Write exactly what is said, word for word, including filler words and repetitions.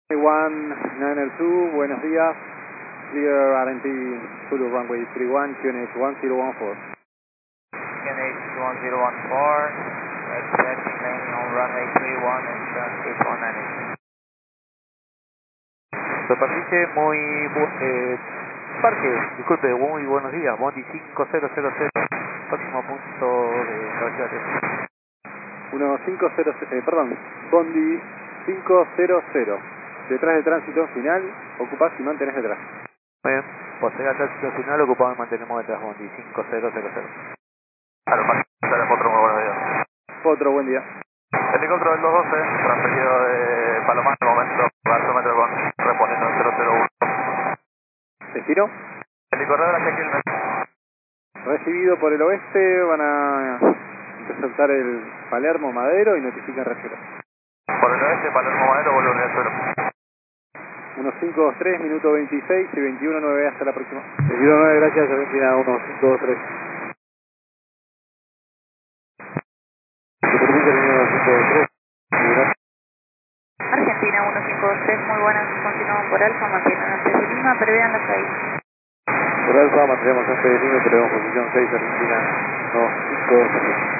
one niner two, buenos días. Clear R and T Zulu runway three one, Q N H one zero one four. Q N H one zero one four, expecting landing on runway three one and transit one nine eight. Superficie muy... bu- Eh, parque, disculpe, muy buenos días, Bondi cinco cero cero cero, próximo punto de Caballero. uno cinco cero cero, eh, perdón, Bondi cinco cero cero. Detrás del tránsito final, ocupás y mantenés detrás. Muy bien, posee al tránsito final, ocupado y mantenemos detrás Bondi cinco cero cero cero. Aeroparque, Potro, muy buenos días. Otro buen día. Helicóptero del dos doce, transferido de Palomar en el momento, gasómetro con reponiendo en cero cero uno. Destino, Helicorredor hacia Quilmes. recibido por el oeste, van a interceptar el Palermo Madero y notifican reserva. Por el oeste, Palermo Madero, volumen de suelo. uno cinco dos tres, minuto veintiséis y veintiuno nueve, hasta la próxima. veintiuno nueve, gracias, Argentina uno cinco dos tres. Argentina uno cinco dos tres, muy buenas, continuamos por Alfa, mantienen antes de Lima, prevean las seis. Por Alfa, mantenemos antes de Lima, tenemos posición seis, Argentina uno cinco dos tres.